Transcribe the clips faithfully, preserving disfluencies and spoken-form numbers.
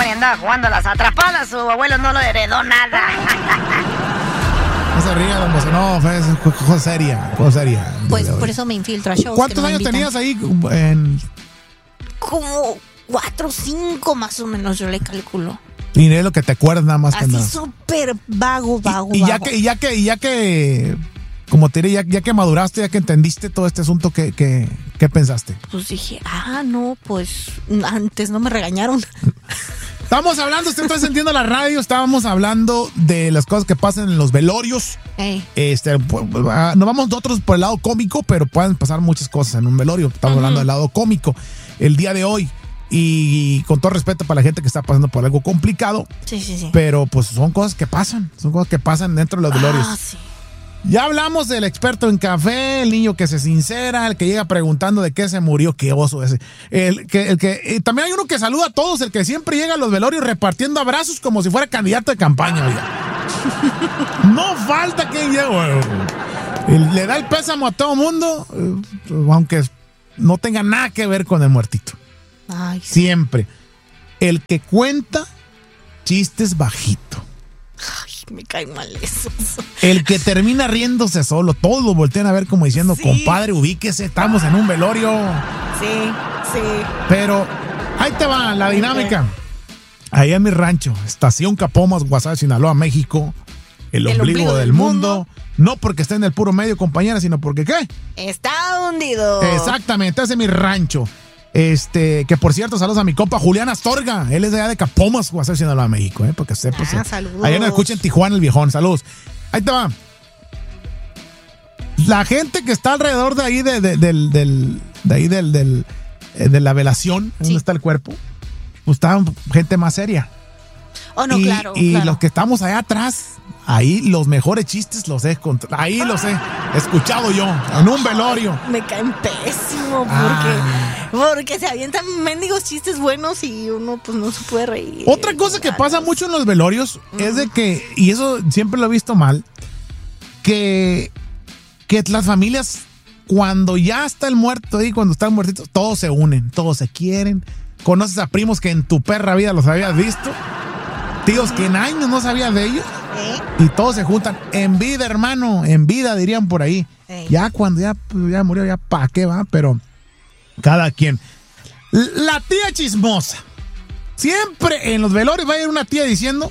y andaba jugando a las atrapadas. Su abuelo no lo heredó nada. No se ría, don José. No, fue cosa seria, cosa seria. Pues por eso me infiltro a shows. ¿Cuántos años tenías ahí? En... Como cuatro o cinco más o menos, yo le calculo. Y es lo que te acuerdas nada más. Así súper vago, vago, y, y vago. ya que, y ya que, y ya que, como te diré, ya, ya que maduraste, ya que entendiste todo este asunto, ¿qué, qué, qué pensaste? Pues dije, ah, no, pues antes no me regañaron. Estamos hablando, usted está encendiendo la radio, estábamos hablando de las cosas que pasan en los velorios. Hey. Este, pues, nos vamos nosotros por el lado cómico, pero pueden pasar muchas cosas en un velorio. Estamos uh-huh. hablando del lado cómico el día de hoy. Y con todo respeto para la gente que está pasando por algo complicado. Sí, sí, sí. Pero pues son cosas que pasan, son cosas que pasan dentro de los velorios. Ah, sí. Ya hablamos del experto en café, el niño que se sincera, el que llega preguntando de qué se murió, qué oso ese. El que, el que, y también hay uno que saluda a todos, el que siempre llega a los velorios repartiendo abrazos como si fuera candidato de campaña. Oiga. No falta quien llegue. Le da el pésamo a todo mundo, aunque no tenga nada que ver con el muertito. Ay, sí. Siempre. El que cuenta chistes bajito. Ay, me cae mal eso. El que termina riéndose solo. Todos lo voltean a ver como diciendo, sí. compadre, ubíquese, estamos en un velorio. Sí, sí. Pero ahí te va la dinámica. Ahí en mi rancho, Estación Capomas, Guasave, Sinaloa, México. El, el ombligo, ombligo del, del mundo. mundo. No porque esté en el puro medio, compañera, sino porque ¿qué? Está hundido. Exactamente, ese es mi rancho. Este, que por cierto, saludos a mi compa Julián Astorga. Él es de allá de Capomas, Guasave, Sinaloa, México, ¿eh? Porque sepas. Ah, saludos. Allá nos escucha en Tijuana, el viejón. Saludos. Ahí te va. La gente que está alrededor de ahí, de, de, del, del, de ahí del, del, de la velación, sí. donde está el cuerpo, pues está gente más seria. Oh, no, y, claro. Y claro. los que estamos allá atrás, ahí los mejores chistes los he ahí los he escuchado yo, en un velorio. Me caen pésimo porque, ah. porque se avientan mendigos chistes buenos y uno pues no se puede reír. Otra cosa que pasa mucho en los velorios uh-huh. es de que, y eso siempre lo he visto mal, que, que las familias, cuando ya está el muerto ahí, cuando están muertitos, todos se unen, todos se quieren. Conoces a primos que en tu perra vida los habías visto. Tíos que en años no sabías de ellos. ¿Eh? Y todos se juntan. En vida, hermano. En vida, dirían por ahí. ¿Eh? Ya cuando ya, pues, ya murió, ya pa' qué va. Pero cada quien. La tía chismosa. Siempre en los velorios va a ir una tía diciendo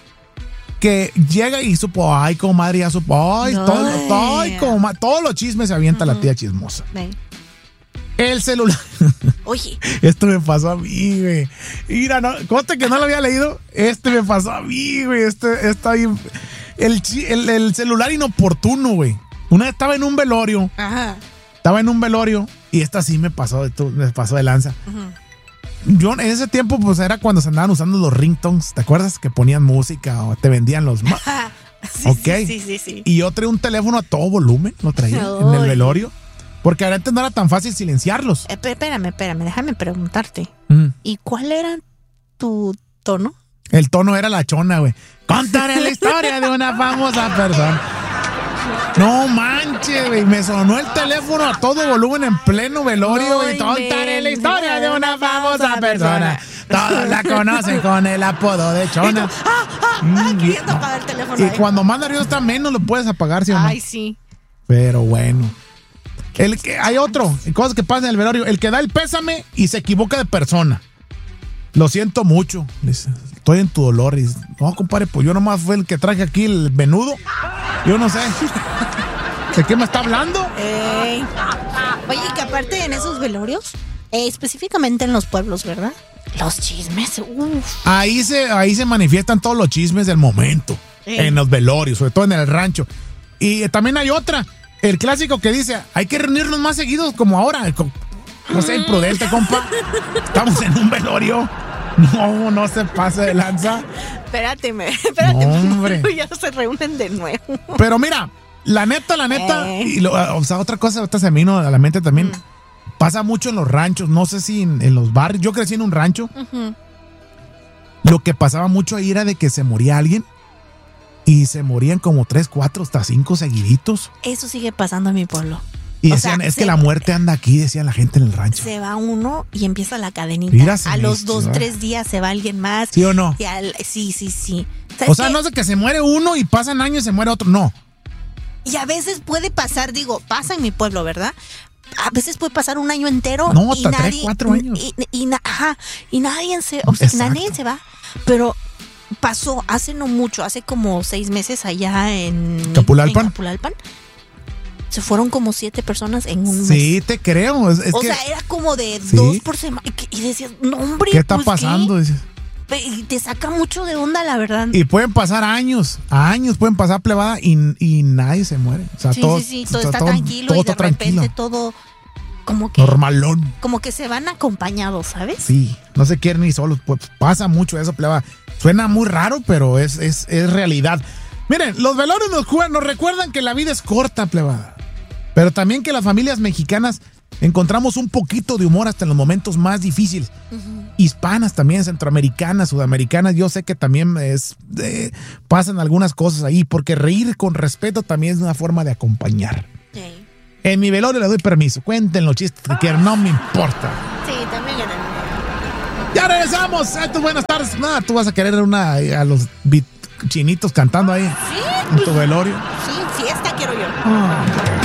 que llega y supo, ay, comadre, ya supo. Ay, no, todo, ay, comadre. Todos los chismes se avienta uh-huh. la tía chismosa. ¿Eh? El celular. Oye. Esto me pasó a mí, güey. Mira, no, conste que no lo había leído. Este me pasó a mí, güey. Este está bien. El, el, el celular inoportuno, güey. Una vez estaba en un velorio. Ajá. Estaba en un velorio. Y esta sí me pasó de, me pasó de lanza. Uh-huh. Yo en ese tiempo, pues era cuando se andaban usando los ringtones. ¿Te acuerdas? Que ponían música o te vendían los. Ma- sí, ok. Sí, sí, sí, sí. Y yo traía un teléfono a todo volumen. Lo traía Ay. en el velorio. Porque antes no era tan fácil silenciarlos. Eh, espérame, espérame, déjame preguntarte. Mm. ¿Y cuál era tu tono? El tono era la chona, güey. Contaré la historia de una famosa persona. No manches, güey. Me sonó el teléfono a todo volumen en pleno velorio. No, y contaré la historia de una famosa persona. Todos la conocen con el apodo de chona. Y tú, ah, ah, ah, queriendo apagar el teléfono. Y ahí. cuando manda ruido está menos, lo puedes apagar, ¿sí o no? Ay, sí. Pero bueno. El que, hay otro, cosas que pasan en el velorio. El que da el pésame y se equivoca de persona. Lo siento mucho. Dice, estoy en tu dolor. Y dice, no, compadre, pues yo nomás fui el que traje aquí el menudo. Yo no sé. ¿De qué me está hablando? Ey. Oye, que aparte en esos velorios, eh, específicamente en los pueblos, ¿verdad? Los chismes. Uf. Ahí se, ahí se manifiestan todos los chismes del momento. Ey. En los velorios, sobre todo en el rancho. Y también hay otra. El clásico que dice, hay que reunirnos más seguidos como ahora. No sé, imprudente, compa. Estamos en un velorio. No, no se pase de lanza. Espérate, me, espérate. No, hombre. Ya se reúnen de nuevo. Pero mira, la neta, la neta, eh. y lo, o sea, otra cosa, otra se me vino a la mente también. Mm. Pasa mucho en los ranchos, no sé si en, en los barrios. Yo crecí en un rancho. Uh-huh. Lo que pasaba mucho ahí era de que se moría alguien. Y se morían como tres, cuatro, hasta cinco seguiditos. Eso sigue pasando en mi pueblo. Y O decían, sea, es se- que la muerte anda aquí, decían la gente en el rancho. Se va uno y empieza la cadenita. Mira, se a me los hizo, dos, ¿verdad? tres días se va alguien más. ¿Sí o no? Y al- sí, sí, sí. O sea, qué? no es de que se muere uno y pasan años y se muere otro, no. Y a veces puede pasar, digo, pasa en mi pueblo, ¿verdad? A veces puede pasar un año entero No, y hasta tres, nadie, cuatro años. Y, y na- ajá, y nadie se, o sea, Exacto. nadie se va. Pero pasó hace no mucho, hace como seis meses allá en Capulalpan. en Capulalpan. Se fueron como siete personas en un mes. Sí, te creo. Es, es o que, sea, era como de Sí. dos por semana. Y decías, no, hombre, ¿qué está pues, pasando? Dices. ¿qué? Y te saca mucho de onda, la verdad. Y pueden pasar años, años pueden pasar plebada y, y nadie se muere. O sea, sí, todo, sí, sí, todo o sea, está todo- tranquilo todo y de está repente tranquilo. todo como que Normalón. como que se van acompañados, ¿sabes? Sí, no se quieren ni solos. Pues pasa mucho eso, plebada. Suena muy raro, pero es, es, es realidad. Miren, los velorios nos, ju- nos recuerdan que la vida es corta, plebada. Pero también que las familias mexicanas encontramos un poquito de humor hasta en los momentos más difíciles. Hispanas también, centroamericanas, sudamericanas, yo sé que también es, eh, pasan algunas cosas ahí, porque reír con respeto también es una forma de acompañar. Sí, En mi velorio le doy permiso, cuenten los chistes que quieran, no me importa. sí, también en el... Ya regresamos, a tus buenas tardes. Nada, tú vas a querer una a los bit- chinitos cantando ahí Sí, en tu velorio. sí, fiesta quiero yo. Ah,